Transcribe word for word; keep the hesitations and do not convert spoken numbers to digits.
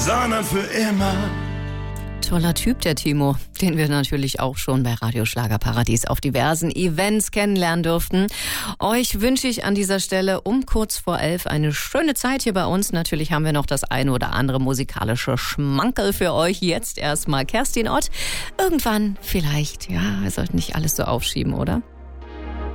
sondern für immer. Toller Typ, der Timo, den wir natürlich auch schon bei Radio Schlagerparadies auf diversen Events kennenlernen durften. Euch wünsche ich an dieser Stelle um kurz vor elf eine schöne Zeit hier bei uns. Natürlich haben wir noch das eine oder andere musikalische Schmankerl für euch. Jetzt erstmal Kerstin Ott. Irgendwann vielleicht, ja, wir sollten nicht alles so aufschieben, oder?